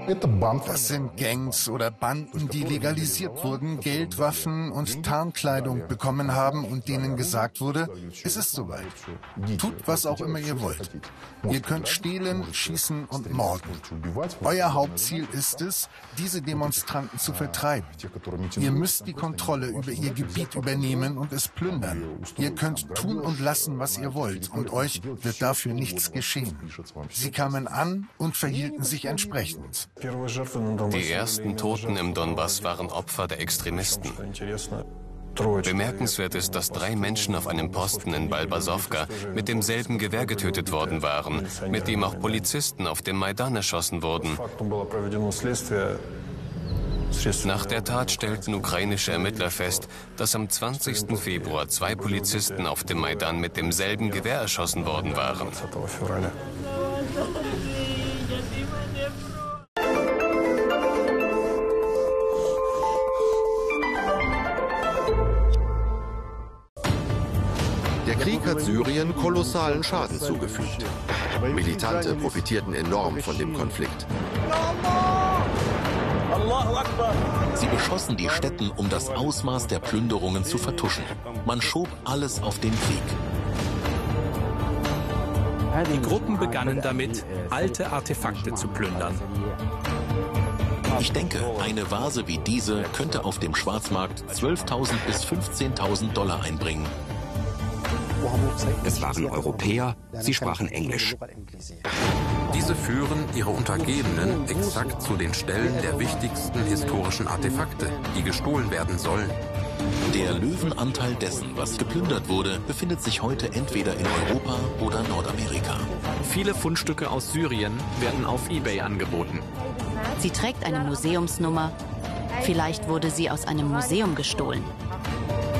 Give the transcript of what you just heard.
Das sind Gangs oder Banden, die legalisiert wurden, Geld, Waffen und Tarnkleidung bekommen haben und denen gesagt wurde, es ist soweit. Tut, was auch immer ihr wollt. Ihr könnt stehlen, schießen und morden. Euer Hauptziel ist es, diese Demonstranten zu vertreiben. Ihr müsst die Kontrolle über ihr Gebiet übernehmen und es plündern. Ihr könnt tun und lassen, was ihr wollt, und euch wird dafür nichts geschehen. Sie kamen an und verhielten sich entsprechend. Die ersten Toten im Donbass waren Opfer der Extremisten. Bemerkenswert ist, dass 3 Menschen auf einem Posten in Balbasowka mit demselben Gewehr getötet worden waren, mit dem auch Polizisten auf dem Maidan erschossen wurden. Nach der Tat stellten ukrainische Ermittler fest, dass am 20. Februar 2 Polizisten auf dem Maidan mit demselben Gewehr erschossen worden waren. Der Krieg hat Syrien kolossalen Schaden zugefügt. Militante profitierten enorm von dem Konflikt. Sie beschossen die Stätten, um das Ausmaß der Plünderungen zu vertuschen. Man schob alles auf den Krieg. Die Gruppen begannen damit, alte Artefakte zu plündern. Ich denke, eine Vase wie diese könnte auf dem Schwarzmarkt 12.000 bis 15.000 Dollar einbringen. Es waren Europäer, sie sprachen Englisch. Diese führen ihre Untergebenen exakt zu den Stellen der wichtigsten historischen Artefakte, die gestohlen werden sollen. Der Löwenanteil dessen, was geplündert wurde, befindet sich heute entweder in Europa oder Nordamerika. Viele Fundstücke aus Syrien werden auf eBay angeboten. Sie trägt eine Museumsnummer. Vielleicht wurde sie aus einem Museum gestohlen.